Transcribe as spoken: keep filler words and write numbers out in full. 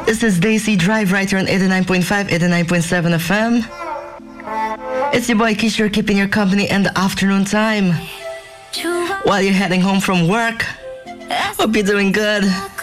This is Daisy Drive right here on eighty-nine point five, eighty-nine point seven F M. It's your boy Kishore keeping your company in the afternoon time while you're heading home from work. Hope you're doing good.